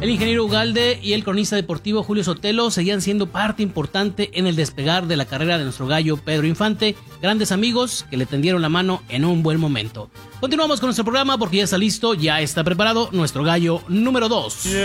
El ingeniero Ugalde y el cronista deportivo Julio Sotelo seguían siendo parte importante en el despegar de la carrera de nuestro gallo Pedro Infante, grandes amigos que le tendieron la mano en un buen momento. Continuamos con nuestro programa porque ya está listo, ya está preparado nuestro gallo número 2.